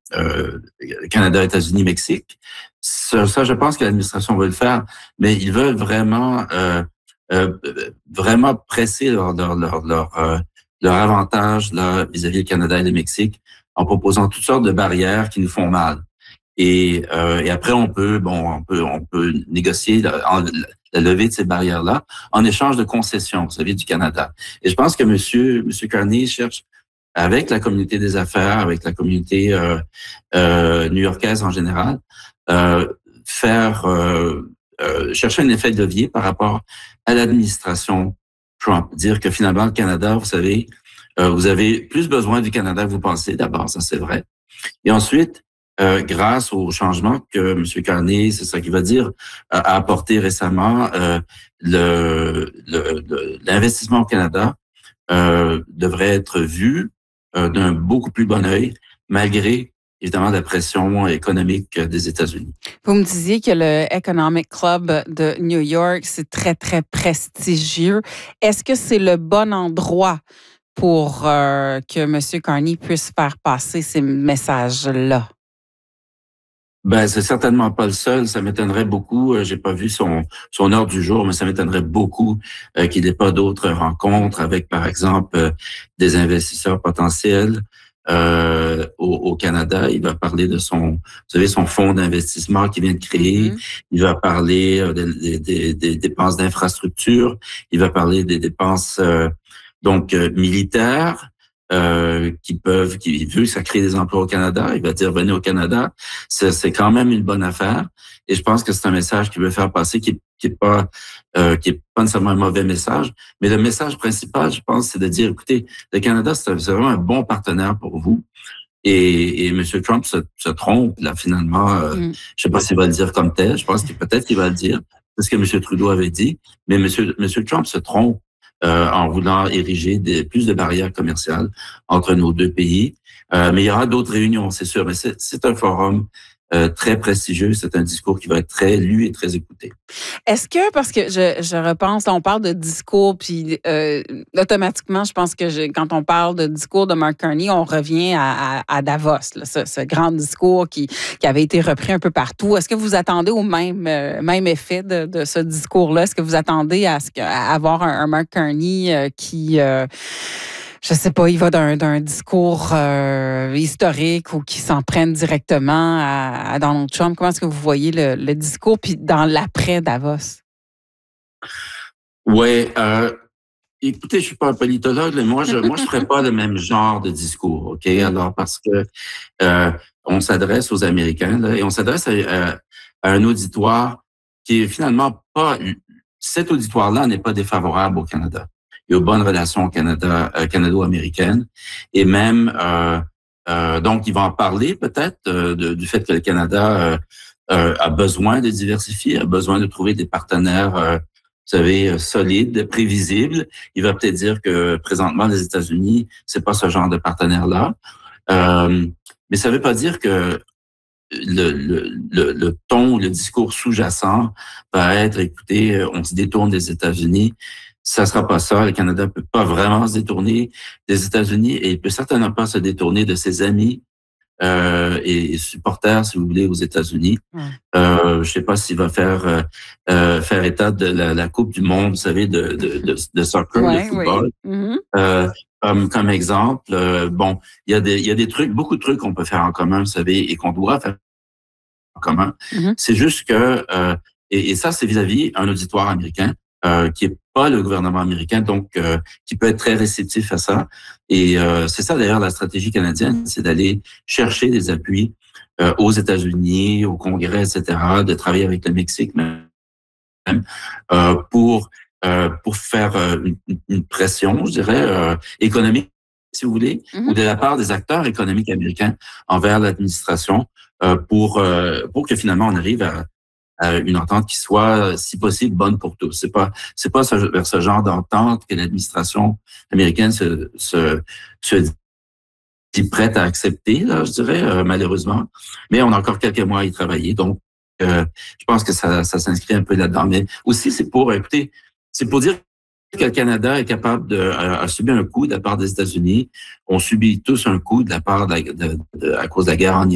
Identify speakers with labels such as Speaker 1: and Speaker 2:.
Speaker 1: Canada, États-Unis, Mexique. Ça, je pense que l'administration veut le faire, mais ils veulent vraiment presser leur avantage là vis-à-vis du Canada et le Mexique en proposant toutes sortes de barrières qui nous font mal. Et après, on peut négocier la levée de ces barrières-là en échange de concessions, vous savez, du Canada. Et je pense que Monsieur Carney cherche, avec la communauté des affaires, avec la communauté new-yorkaise en général, chercher un effet de levier par rapport à l'administration Trump. Dire que finalement, le Canada, vous savez, vous avez plus besoin du Canada que vous pensez, d'abord, ça c'est vrai. Et ensuite, grâce au changement que M. Carney, c'est ça qu'il va dire, a apporté récemment, l'investissement au Canada devrait être vu d'un beaucoup plus bon œil, malgré évidemment la pression économique des États-Unis.
Speaker 2: Vous me disiez que le Economic Club de New York, c'est très, très prestigieux. Est-ce que c'est le bon endroit pour que M. Carney puisse faire passer ces messages-là?
Speaker 1: Ben, c'est certainement pas le seul. Ça m'étonnerait beaucoup. J'ai pas vu son ordre du jour, mais ça m'étonnerait beaucoup qu'il n'ait pas d'autres rencontres avec, par exemple, des investisseurs potentiels au Canada. Il va parler de son fonds d'investissement qu'il vient de créer. Mm-hmm. Il va parler des dépenses d'infrastructure. Il va parler des dépenses militaires. Qui vu que ça crée des emplois au Canada, il va dire venez au Canada, c'est quand même une bonne affaire. Et je pense que c'est un message qu'il veut faire passer qui est pas nécessairement un mauvais message, mais le message principal, je pense, c'est de dire écoutez, le Canada c'est vraiment un bon partenaire pour vous. Et M. Trump se trompe là finalement. Je sais pas s'il va le dire comme tel. Je pense que peut-être qu'il va le dire, c'est ce que M. Trudeau avait dit. Mais M. Trump se trompe. En voulant ériger plus de barrières commerciales entre nos deux pays. Mais il y aura d'autres réunions, c'est sûr. Mais c'est un forum très prestigieux. C'est un discours qui va être très lu et très écouté.
Speaker 2: Est-ce que, parce que je repense, on parle de discours, puis automatiquement, je pense que quand on parle de discours de Mark Carney, on revient à Davos, là, ce grand discours qui avait été repris un peu partout. Est-ce que vous attendez au même effet de ce discours-là? Est-ce que vous attendez à avoir un Mark Carney qui... je sais pas, il va d'un discours historique ou qui s'en prenne directement à Donald Trump. Comment est-ce que vous voyez le discours puis dans l'après Davos?
Speaker 1: Oui, écoutez, je suis pas un politologue, mais moi je ferais pas le même genre de discours, ok? Alors parce que on s'adresse aux Américains là, et on s'adresse à un auditoire qui est finalement pas. Cet auditoire-là n'est pas défavorable au Canada et aux bonnes relations canado-américaines. Et même, donc, ils vont en parler peut-être du fait que le Canada a besoin de diversifier, a besoin de trouver des partenaires, vous savez, solides, prévisibles. Il va peut-être dire que présentement, les États-Unis, c'est pas ce genre de partenaire-là. Mais ça veut pas dire que le ton, le discours sous-jacent va être, écoutez, on se détourne des États-Unis. Ça sera pas ça. Le Canada peut pas vraiment se détourner des États-Unis et il peut certainement pas se détourner de ses amis et supporters, si vous voulez, aux États-Unis. Je sais pas s'il va faire état de la Coupe du Monde, vous savez, de soccer, de football. Oui. Comme exemple, bon, il y a des trucs, beaucoup de trucs qu'on peut faire en commun, vous savez, et qu'on doit faire en commun. C'est juste que et ça, c'est vis-à-vis un auditoire américain. Qui est pas le gouvernement américain, donc qui peut être très réceptif à ça. Et c'est ça d'ailleurs la stratégie canadienne, c'est d'aller chercher des appuis aux États-Unis, au Congrès, etc., de travailler avec le Mexique même pour faire une pression, je dirais, économique, si vous voulez, ou de la part des acteurs économiques américains envers l'administration pour que finalement on arrive à une entente qui soit, si possible, bonne pour tous. C'est pas vers ce genre d'entente que l'administration américaine se dit prête à accepter, là, je dirais, malheureusement. Mais on a encore quelques mois à y travailler. Donc, je pense que ça s'inscrit un peu là-dedans. Mais aussi, c'est pour dire que le Canada est capable a subi un coup de la part des États-Unis. On subit tous un coup de la part à cause de la guerre en